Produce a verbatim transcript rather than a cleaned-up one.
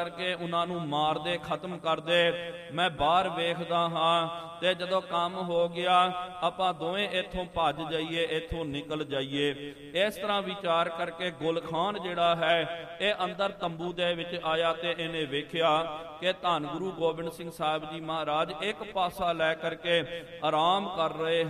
ਕਰਕੇ ਉਹਨਾਂ ਨੂੰ ਮਾਰਦੇ ਖਤਮ ਕਰਦੇ। ਮੈਂ ਬਾਹਰ ਵੇਖਦਾ ਹਾਂ ਤੇ ਜਦੋਂ ਕੰਮ ਹੋ ਗਿਆ ਆਪਾਂ ਦੋਵੇਂ ਇੱਥੋਂ ਭੱਜ ਜਾਈਏ, ਇੱਥੋਂ ਨਿਕਲ ਜਾਈਏ। ਇਸ ਤਰ੍ਹਾਂ ਵਿਚਾਰ ਕਰਕੇ ਗੁਲ ਖਾਨ ਜਿਹੜਾ ਹੈ ਇਹ ਅੰਦਰ ਤੰਬੂ ਦੇ ਵਿੱਚ ਆਇਆ ਤੇ ਇਹਨੇ ਵੇਖਿਆ ਕਿ ਧੰਨ ਗੁਰੂ ਗੋਬਿੰਦ ਸਿੰਘ ਸਾਹਿਬ ਜੀ ਮਹਾਰਾਜ ਇੱਕ ਪਾਸਾ ਲੈ ਕਰਕੇ ਆਰਾਮ ਕਰ ਰਹੇ